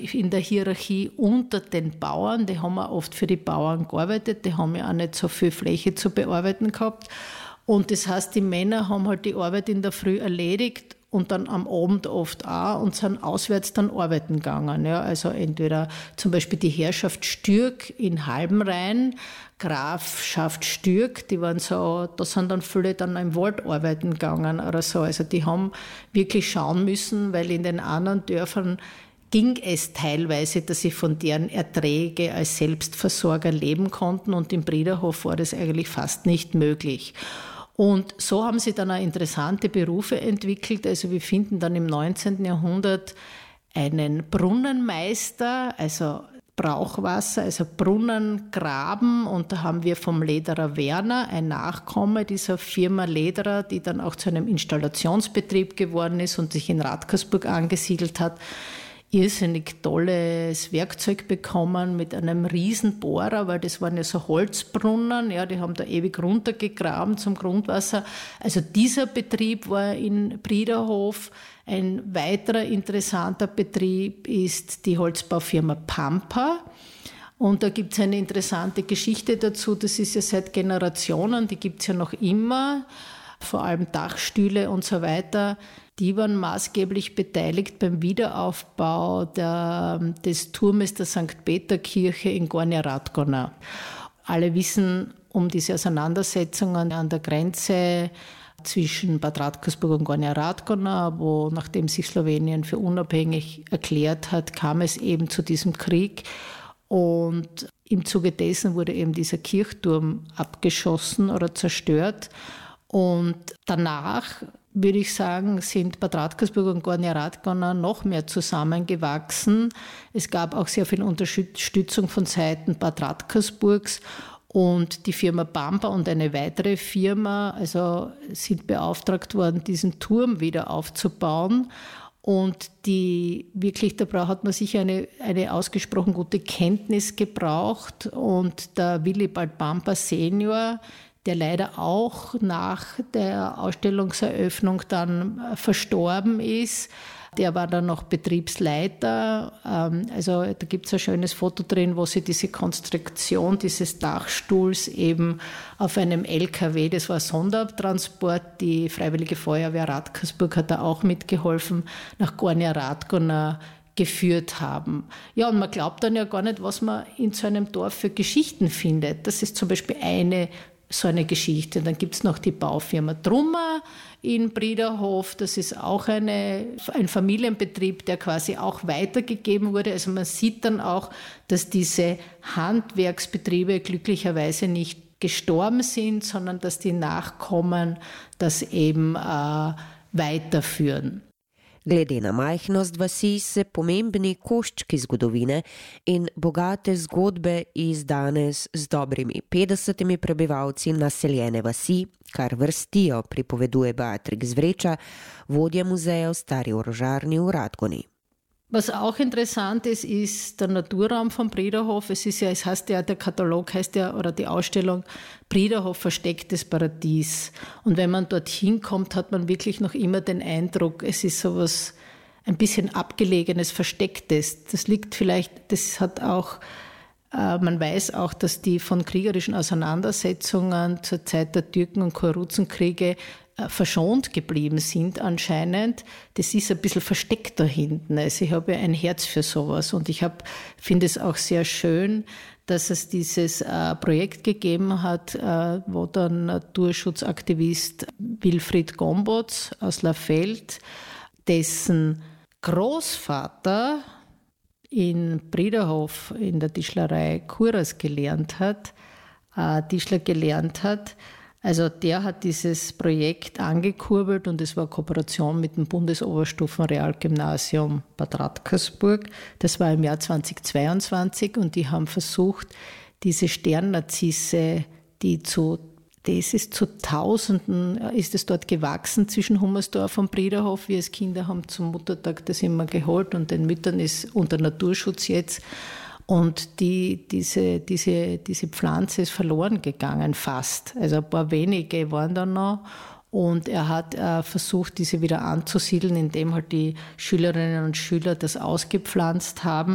in der Hierarchie unter den Bauern. Die haben auch oft für die Bauern gearbeitet. Die haben ja auch nicht so viel Fläche zu bearbeiten gehabt. Und das heißt, die Männer haben halt die Arbeit in der Früh erledigt und dann am Abend oft auch und sind auswärts dann arbeiten gegangen. Ja, also entweder zum Beispiel die Herrschaft Stürk in Halbenrhein, Grafschaft Stürk, die waren so, da sind dann viele dann im Wald arbeiten gegangen oder so. Also die haben wirklich schauen müssen, weil in den anderen Dörfern ging es teilweise, dass sie von deren Erträge als Selbstversorger leben konnten und im Brederhof war das eigentlich fast nicht möglich. Und so haben sie dann auch interessante Berufe entwickelt. Also wir finden dann im 19. Jahrhundert einen Brunnenmeister, also Brauchwasser, also Brunnen graben. Und da haben wir vom Lederer Werner, ein Nachkomme dieser Firma Lederer, die dann auch zu einem Installationsbetrieb geworden ist und sich in Radkersburg angesiedelt hat, irrsinnig tolles Werkzeug bekommen mit einem Riesenbohrer, weil das waren ja so Holzbrunnen, ja, die haben da ewig runtergegraben zum Grundwasser. Also dieser Betrieb war in Brederhof. Ein weiterer interessanter Betrieb ist die Holzbaufirma Pampa. Und da gibt es eine interessante Geschichte dazu, das ist ja seit Generationen, die gibt es ja noch immer, vor allem Dachstühle und so weiter. Die waren maßgeblich beteiligt beim Wiederaufbau des Turmes der St. Peter-Kirche in Gornja Radgona. Alle wissen um diese Auseinandersetzungen an der Grenze zwischen Bad Radkersburg und Gornja Radgona, wo nachdem sich Slowenien für unabhängig erklärt hat, kam es eben zu diesem Krieg. Und im Zuge dessen wurde eben dieser Kirchturm abgeschossen oder zerstört. Und danach, würde ich sagen, sind Bad Radkersburg und Gornja Radgona noch mehr zusammengewachsen. Es gab auch sehr viel Unterstützung von Seiten Bad Radkersburgs und die Firma Pampa und eine weitere Firma also sind beauftragt worden, diesen Turm wieder aufzubauen. Und da hat man sicher eine ausgesprochen gute Kenntnis gebraucht. Und der Willibald Pampa Senior, der leider auch nach der Ausstellungseröffnung dann verstorben ist. Der war dann noch Betriebsleiter. Also da gibt es ein schönes Foto drin, wo sie diese Konstruktion dieses Dachstuhls eben auf einem LKW, das war Sondertransport, die Freiwillige Feuerwehr Radkersburg hat da auch mitgeholfen, nach Gornja Radgona geführt haben. Ja, und man glaubt dann ja gar nicht, was man in so einem Dorf für Geschichten findet. Das ist zum Beispiel so eine Geschichte. Dann gibt es noch die Baufirma Trummer in Brederhof. Das ist auch ein Familienbetrieb, der quasi auch weitergegeben wurde. Also man sieht dann auch, dass diese Handwerksbetriebe glücklicherweise nicht gestorben sind, sondern dass die Nachkommen das eben weiterführen. Glede na majhnost vasi se pomembni koščki zgodovine in bogate zgodbe iz danes z dobrimi 50 prebivalci naseljene vasi, kar vrstijo, pripoveduje Beatrix Vreča, vodja muzeja v Stari orožarni v Radgoni. Was auch interessant ist, ist der Naturraum von Brederhof. Es heißt ja, der Katalog heißt ja, oder die Ausstellung Brederhof verstecktes Paradies. Und wenn man dorthin kommt, hat man wirklich noch immer den Eindruck, es ist sowas ein bisschen Abgelegenes, Verstecktes. Man weiß auch, dass die von kriegerischen Auseinandersetzungen zur Zeit der Türken- und Kuruzenkriege verschont geblieben sind anscheinend. Das ist ein bisschen versteckt da hinten. Also ich habe ja ein Herz für sowas und ich finde es auch sehr schön, dass es dieses Projekt gegeben hat, wo der Naturschutzaktivist Wilfried Gombotz aus Lafeld, dessen Großvater in Brederhof in der Tischlerei Kuras Tischler gelernt hat. Also der hat dieses Projekt angekurbelt und es war Kooperation mit dem Bundesoberstufenrealgymnasium Bad Radkersburg. Das war im Jahr 2022 und die haben versucht, diese Sternnarcisse, das ist zu Tausenden, ist es dort gewachsen zwischen Hummersdorf und Brederhof. Wir als Kinder haben zum Muttertag das immer geholt und den Müttern ist unter Naturschutz jetzt. Und diese Pflanze ist verloren gegangen fast. Also ein paar wenige waren da noch. Und er hat versucht, diese wieder anzusiedeln, indem halt die Schülerinnen und Schüler das ausgepflanzt haben.